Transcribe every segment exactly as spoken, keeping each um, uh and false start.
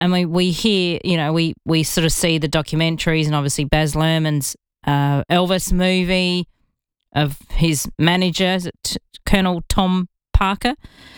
I mean, we hear, you know, we, we sort of see the documentaries and obviously Baz Luhrmann's uh, Elvis movie of his manager, is it Colonel Tom Parker,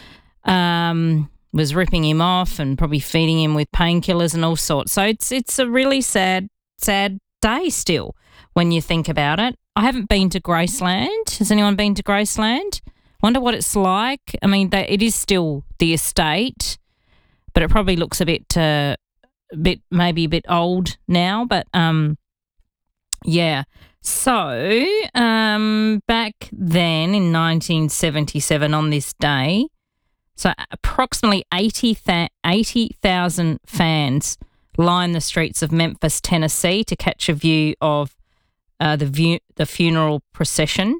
um, was ripping him off and probably feeding him with painkillers and all sorts. So it's it's a really sad, sad day still when you think about it. I haven't been to Graceland. Has anyone been to Graceland? Wonder what it's like. I mean, they, it is still the estate, but it probably looks a bit, uh, a bit maybe a bit old now. But um, yeah. So um, back then in nineteen seventy-seven, on this day, so approximately eighty thousand fans lined the streets of Memphis, Tennessee, to catch a view of uh, the view, the funeral procession.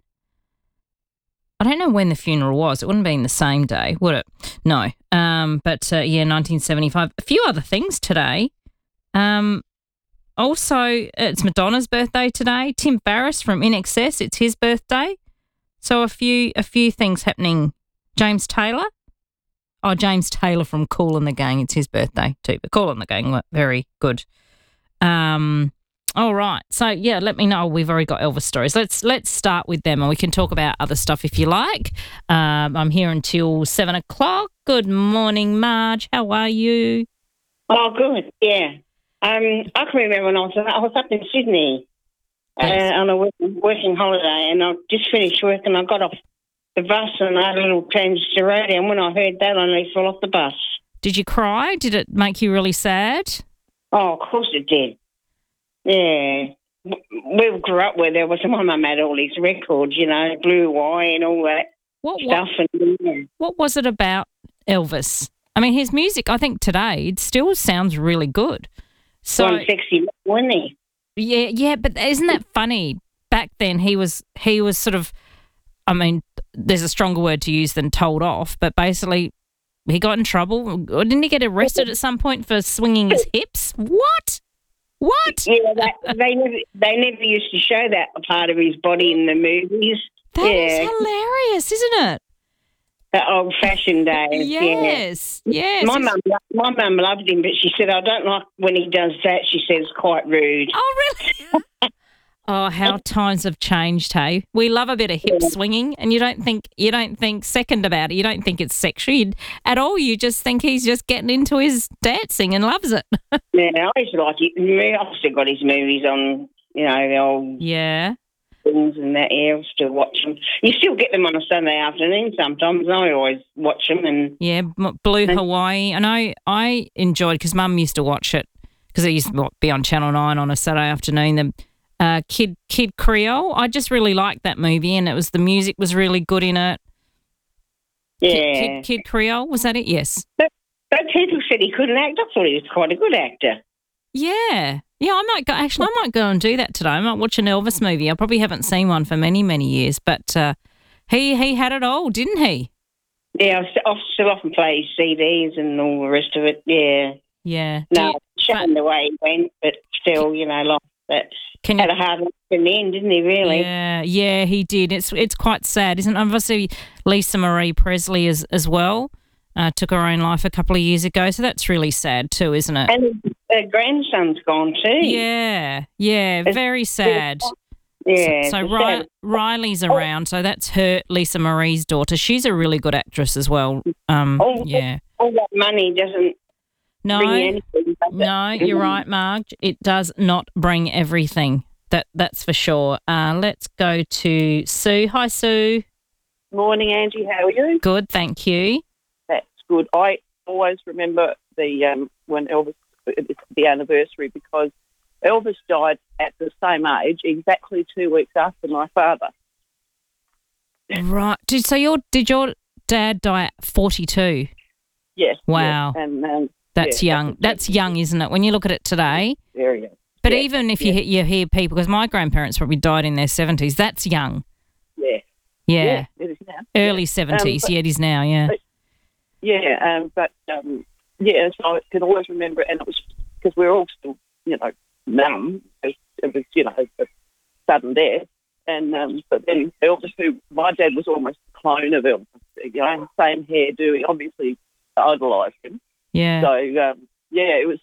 I don't know when the funeral was. It wouldn't be in the same day, would it? No. Um, but, uh, yeah, nineteen seventy-five. A few other things today. Um, also, it's Madonna's birthday today. Tim Farriss from I N X S, it's his birthday. So a few a few things happening. James Taylor. Oh, James Taylor from Kool and the Gang, it's his birthday too. But Kool and the Gang were very good. Um... All right. So, yeah, let me know. We've already got Elvis stories. Let's let's start with them and we can talk about other stuff if you like. Um, I'm here until seven o'clock. Good morning, Marge. How are you? Oh, good, yeah. Um, I can remember when I was, I was up in Sydney uh, on a work, working holiday, and I just finished work and I got off the bus and I had a little transistor radio, and when I heard that, I nearly fell off the bus. Did you cry? Did it make you really sad? Oh, of course it did. Yeah, we grew up where there was, my mum had all these records, you know, Blue Eye and all that what, stuff. What, and yeah. What was it about Elvis? I mean, his music, I think today, it still sounds really good. So One sexy, wasn't he? Yeah, yeah, but isn't that funny? Back then, he was he was sort of, I mean, there's a stronger word to use than told off, but basically, he got in trouble. Didn't he get arrested at some point for swinging his hips? What? What? Yeah, that, they never they never used to show that part of his body in the movies. That yeah. is hilarious, isn't it? The old-fashioned days. Yes, yeah. yes. My mum, my mum loved him, but she said, I don't like when he does that. She says, quite rude. Oh, really? Oh, how times have changed, hey? We love a bit of hip Yeah. swinging, and you don't think you don't think second about it. You don't think it's sexual you, at all. You just think he's just getting into his dancing and loves it. Yeah, I used to like it. I've still got his movies on, you know, the old Yeah. things and that. Yeah, I still watch them. You still get them on a Sunday afternoon sometimes. I always watch them. And Yeah, M- Blue Hawaii. I know I enjoyed, because Mum used to watch it, because it used to be on Channel nine on a Saturday afternoon. The uh, Kid Kid Creole. I just really liked that movie, and it was the music was really good in it. yeah. Kid, Kid, Kid Creole, was that it? Yes. But, but people said he couldn't act. I thought he was quite a good actor. Yeah. Yeah, I might go, actually, I might go and do that today. I might watch an Elvis movie. I probably haven't seen one for many, many years, but uh, he he had it all, didn't he? Yeah, I st- I still often play his C Ds and all the rest of it, yeah. Yeah. No, You- showing the way he went, but still, you know, like that. Can Had you, a hard life in the end, didn't he, really? yeah, yeah, he did. It's it's quite sad, isn't it? Obviously, Lisa Marie Presley as, as well uh, took her own life a couple of years ago, so that's really sad too, isn't it? And her grandson's gone too. Yeah, yeah, It's- very sad. Yeah. So it's Ri- sad. Riley's around, so that's her, Lisa Marie's daughter. She's a really good actress as well. Um, Oh, yeah. All that money doesn't No, bring you anything. does it? no, you're right, Marge. It does not bring everything. That that's for sure. Uh, let's go to Sue. Hi, Sue. Morning, Angie. How are you? Good, thank you. That's good. I always remember the um, when Elvis, it's the anniversary, because Elvis died at the same age, exactly two weeks after my father. Right. Did so your did your dad die at forty-two? Yes. Wow. Yes. And um, That's yeah, young. That's young, isn't it? When you look at it today. very young. But Yeah, even if you yeah. you hear people, because my grandparents probably died in their seventies, that's young. Yeah. Yeah. It is now. Early seventies. but- Yeah, it is now. Yeah. but- Yeah, um, but um, yeah, so I can always remember, and it was because we were all still, you know, numb. It, it was, you know, a sudden death, and um, but then Elvis, who my dad was almost a clone of Elvis, you know, same hairdo. He obviously idolised him. Yeah. So um, yeah, it was